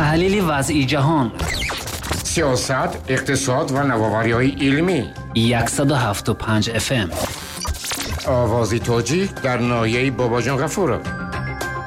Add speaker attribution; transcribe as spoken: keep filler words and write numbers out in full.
Speaker 1: تحلیل وضعی جهان،
Speaker 2: سیاست، اقتصاد و نوآوری‌های علمی.
Speaker 1: صد و هفتاد و پنج اف ام.
Speaker 2: آوازی تاجیک در ناحیه بابا جان غفور.